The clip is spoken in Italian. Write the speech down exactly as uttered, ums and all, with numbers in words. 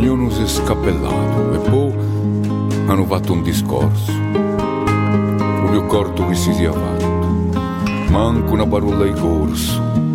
ognuno si è scappellato e poi hanno fatto un discorso, più corto che si sia fatto, manco una parola di corso.